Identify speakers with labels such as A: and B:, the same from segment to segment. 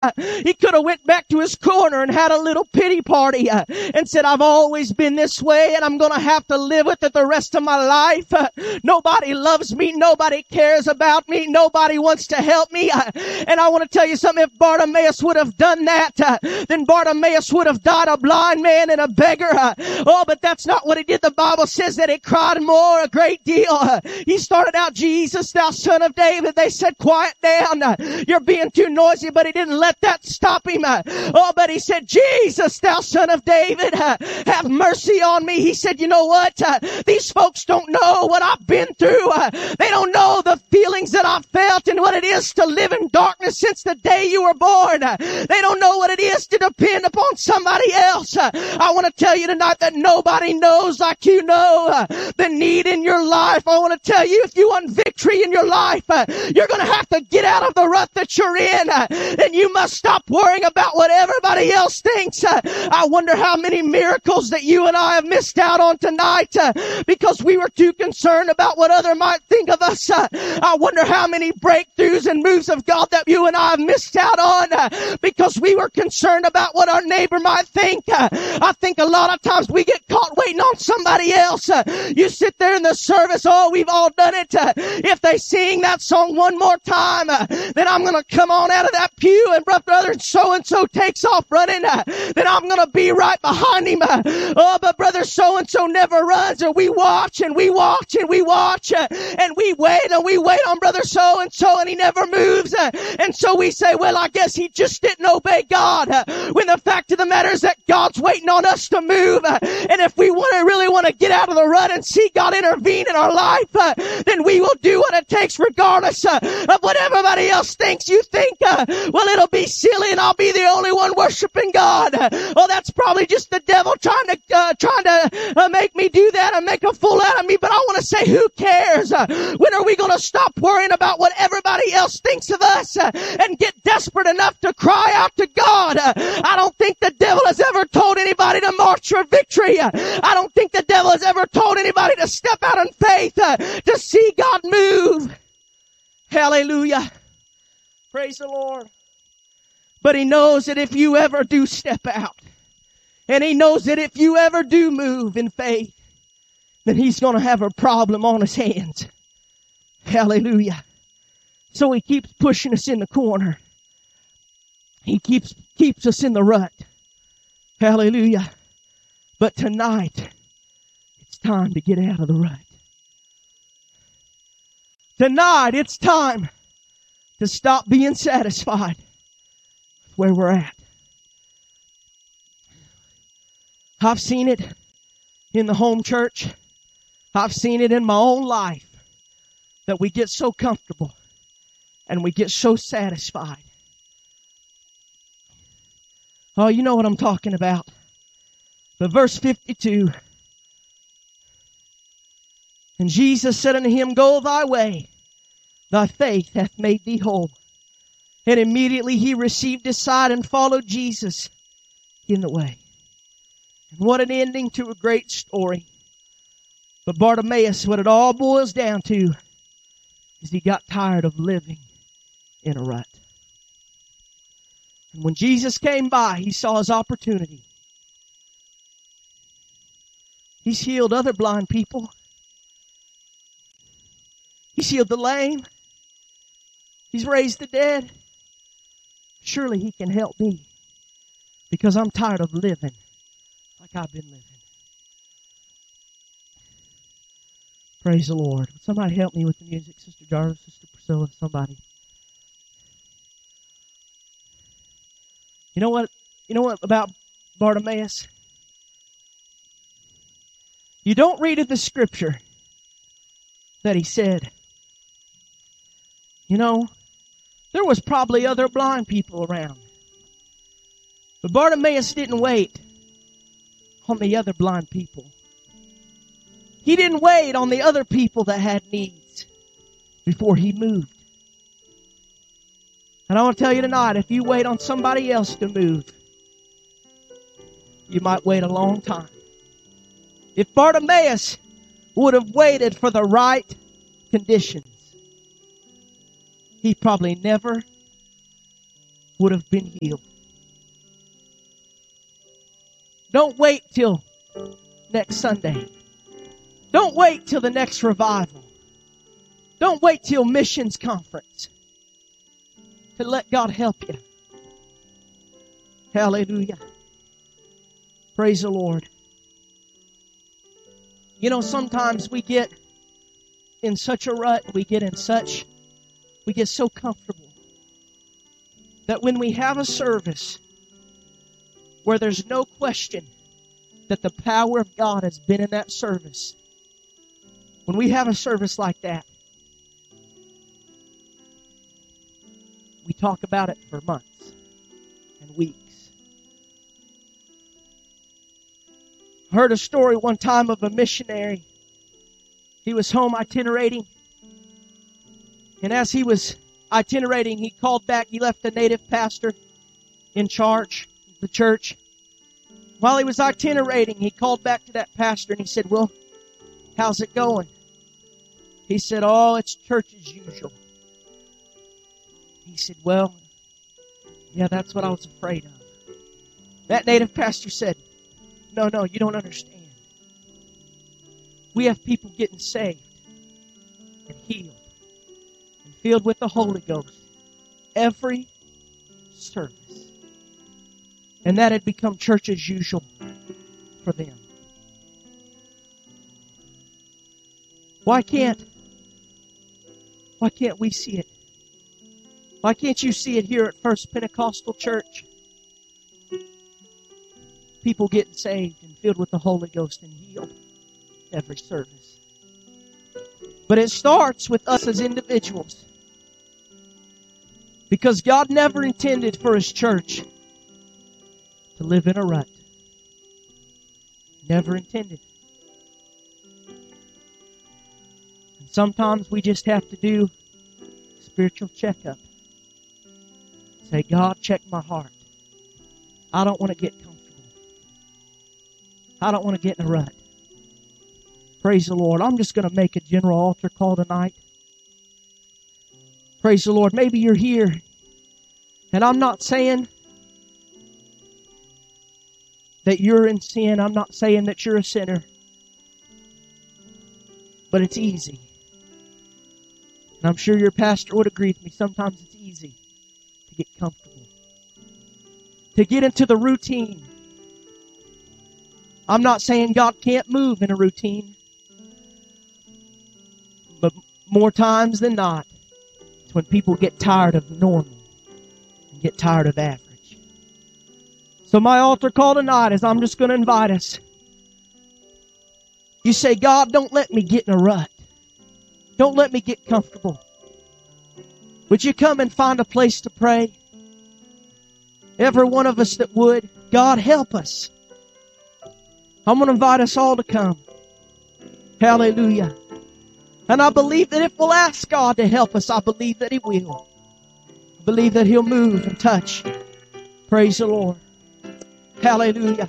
A: He could have went back to his corner and had a little pity party and said, I've always been this way and I'm going to have to live with it the rest of my life. Nobody loves me. Nobody cares about me. Nobody wants to help me. And I want to tell you something. If Bartimaeus would have done that, then Bartimaeus would have died a blind man and a beggar. But that's not what he did. The Bible says that he cried more, a great deal. He started out, Jesus, thou son of David. They said, quiet down. You're being too noisy, but he didn't let that stop him. But he said, Jesus, thou son of David, have mercy on me. He said, you know what? These folks don't know what I've been through. They don't know the feelings that I've felt and what it is to live in darkness since the day you were born. They don't know what it is to depend upon somebody else. I want to tell you tonight that nobody knows like you know the need in your life. I want to tell you, if you want victory in your life, you're going to have to get out of the rut that you're in, and you must stop worrying about what everybody else thinks. I wonder how many miracles that you and I have missed out on tonight because we were too concerned about what other might think of us. I wonder how many breakthroughs and moves of God that you and I have missed out on because we were concerned about what our neighbor might think. I think a lot of times we get caught waiting on somebody else. You sit there in the service, we've all done it. If they sing that song one more time, then I'm going to come on out of that pew, and brother so-and-so takes off running, then I'm going to be right behind him. But brother so-and-so never runs, and we watch and we watch and we watch and we wait on brother so-and-so, and he never moves. And so we say, well, I guess he just didn't obey God. When the fact of the matter is that God's waiting on us to move. And if we really want to get out of the rut and see God intervene in our life, then we will do what it takes regardless of what everybody else thinks. You think, well, it'll be silly and I'll be the only one worshiping God. Well, that's probably just the devil trying to make me do that and make a fool out of me. But I want to say, who cares? When are we going to stop worrying about what everybody else thinks of us and get desperate enough to cry out to God? I don't think the devil has ever told anybody to march for victory. I don't think the devil has ever told anybody to step out in faith to see God move. Hallelujah. Praise the Lord. But he knows that if you ever do step out, and he knows that if you ever do move in faith, then he's going to have a problem on his hands. Hallelujah. So he keeps pushing us in the corner. He keeps us in the rut. Hallelujah. But tonight, it's time to get out of the rut. Tonight, it's time to stop being satisfied with where we're at. I've seen it in the home church. I've seen it in my own life that we get so comfortable and we get so satisfied. Oh, you know what I'm talking about. But verse 52, and Jesus said unto him, go thy way, thy faith hath made thee whole. And immediately he received his sight and followed Jesus in the way. And what an ending to a great story. But Bartimaeus, what it all boils down to is he got tired of living in a rut. And when Jesus came by, he saw his opportunity. He's healed other blind people. He's healed the lame. He's raised the dead. Surely he can help me because I'm tired of living like I've been living. Praise the Lord. Would somebody help me with the music? Sister Jarvis, Sister Priscilla, somebody. You know what about Bartimaeus? You don't read in the scripture that he said, there was probably other blind people around. But Bartimaeus didn't wait on the other blind people. He didn't wait on the other people that had needs before he moved. And I want to tell you tonight, if you wait on somebody else to move, you might wait a long time. If Bartimaeus would have waited for the right conditions, he probably never would have been healed. Don't wait till next Sunday. Don't wait till the next revival. Don't wait till missions conference to let God help you. Hallelujah. Praise the Lord. You know, sometimes we get in such a rut, we get so comfortable that when we have a service where there's no question that the power of God has been in that service, when we have a service like that, we talk about it for months and weeks. I heard a story one time of a missionary. He was home itinerating, and as he was itinerating, he called back. He left the native pastor in charge of the church. While he was itinerating, he called back to that pastor and he said, "Well, how's it going?" He said, "Oh, it's church as usual." He said, "Well, yeah, that's what I was afraid of." That native pastor said, No, you don't understand. We have people getting saved and healed and filled with the Holy Ghost every service. And that had become church as usual for them. Why can't we see it? Why can't you see it here at First Pentecostal Church? People getting saved and filled with the Holy Ghost and healed every service. But it starts with us as individuals. Because God never intended for His church to live in a rut. Never intended. And sometimes we just have to do a spiritual checkup. Say, "God, check my heart. I don't want to get comfortable. I don't want to get in a rut." Praise the Lord. I'm just going to make a general altar call tonight. Praise the Lord. Maybe you're here, and I'm not saying that you're in sin. I'm not saying that you're a sinner. But it's easy. And I'm sure your pastor would agree with me. Sometimes it's easy to get comfortable, to get into the routine. I'm not saying God can't move in a routine, but more times than not, it's when people get tired of normal and get tired of average. So my altar call tonight is I'm just going to invite us. You say, "God, don't let me get in a rut. Don't let me get comfortable. Would you come and find a place to pray?" Every one of us that would. God, help us. I'm going to invite us all to come. Hallelujah. And I believe that if we'll ask God to help us, I believe that He will. I believe that He'll move and touch. Praise the Lord. Hallelujah.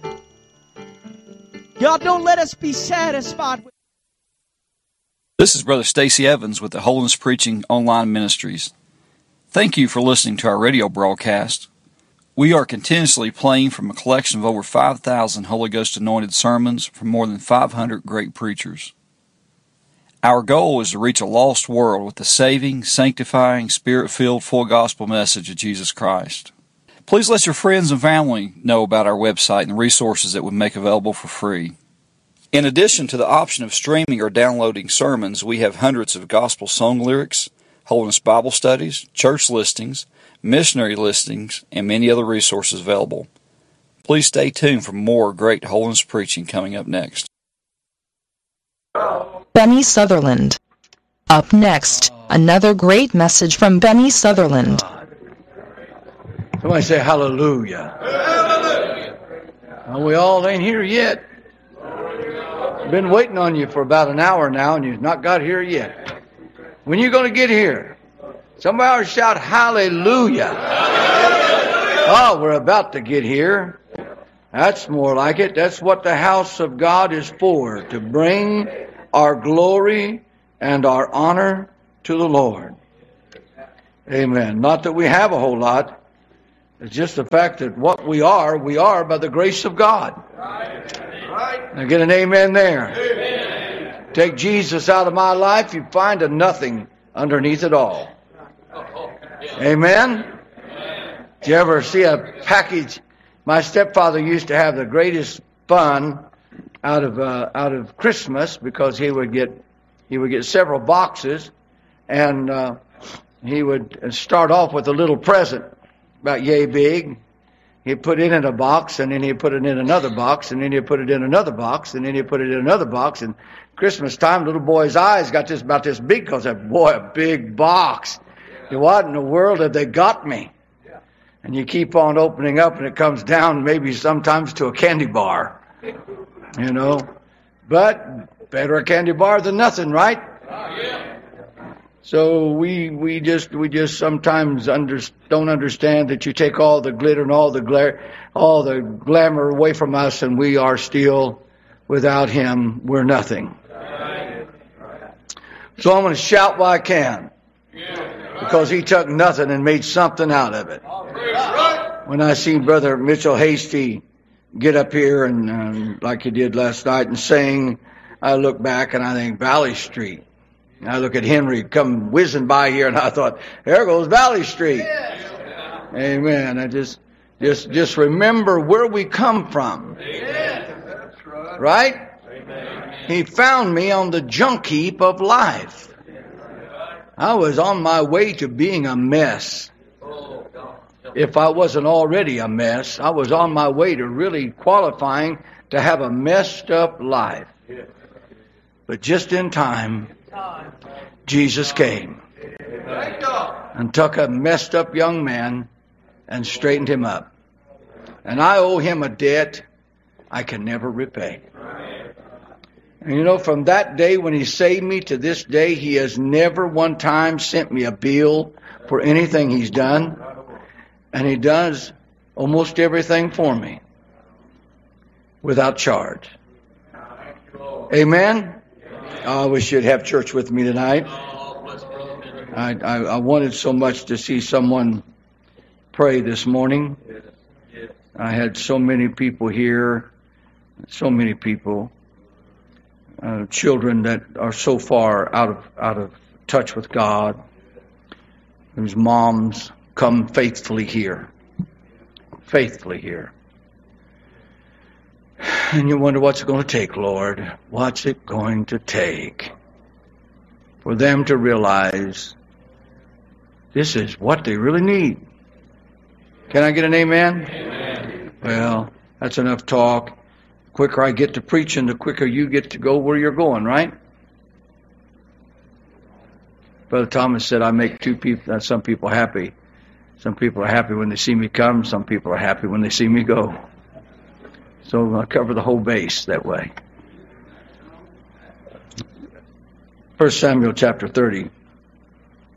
A: God, don't let us be satisfied with...
B: This is Brother Stacy Evans with the Holiness Preaching Online Ministries. Thank you for listening to our radio broadcast. We are continuously playing from a collection of over 5,000 Holy Ghost anointed sermons from more than 500 great preachers. Our goal is to reach a lost world with the saving, sanctifying, Spirit-filled, full gospel message of Jesus Christ. Please let your friends and family know about our website and the resources that we make available for free. In addition to the option of streaming or downloading sermons, we have hundreds of gospel song lyrics, Holiness Bible studies, church listings, missionary listings, and many other resources available. Please stay tuned for more great holiness preaching coming up next.
C: Benny Sutherland. Up next, another great message from Benny Sutherland.
D: Somebody say hallelujah. Hallelujah. Well, we all ain't here yet. Been waiting on you for about an hour now, and you've not got here yet. When you going to get here? Somebody shout hallelujah. Oh, we're about to get here. That's more like it. That's what the house of God is for, to bring our glory and our honor to the Lord. Amen. Not that we have a whole lot, It's just the fact that what we are by the grace of God. Now get an amen there. Amen. Take Jesus out of my life, you find a nothing underneath it all. Amen? Did you ever see a package? My stepfather used to have the greatest fun out of Christmas because he would get several boxes, and he would start off with a little present about yay big. He'd put it in a box, and then he'd put it in another box, and then he'd put it in another box, and then he'd put it in another box. And Christmas time, little boy's eyes got just about this big because that boy, a big box. What in the world have they got me? And you keep on opening up, and it comes down maybe sometimes to a candy bar, you know. But better a candy bar than nothing, right? So we just sometimes don't understand that you take all the glitter and all the glamour away from us, and we are still without Him. We're nothing. So I'm going to shout while I can, because He took nothing and made something out of it. When I see Brother Mitchell Hasty get up here and like he did last night and sing, I look back and I think Valley Street. I look at Henry come whizzing by here, and I thought, there goes Valley Street. Amen. I just remember where we come from. Right? He found me on the junk heap of life. I was on my way to being a mess. If I wasn't already a mess, I was on my way to really qualifying to have a messed up life. But just in time, Jesus came and took a messed up young man and straightened him up. And I owe Him a debt I can never repay. And you know, from that day when He saved me to this day, He has never one time sent me a bill for anything He's done. And He does almost everything for me without charge. Amen? I wish you'd have church with me tonight. I wanted so much to see someone pray this morning. I had so many people here, so many people, children that are so far out of touch with God, whose moms come faithfully here. And you wonder, what's it going to take, Lord? What's it going to take for them to realize this is what they really need? Can I get an amen? Amen. Well, that's enough talk. The quicker I get to preaching, the quicker you get to go where you're going, right? Brother Thomas said, I make some people happy. Some people are happy when they see me come. Some people are happy when they see me go. So I cover the whole base that way. 1 Samuel chapter 30.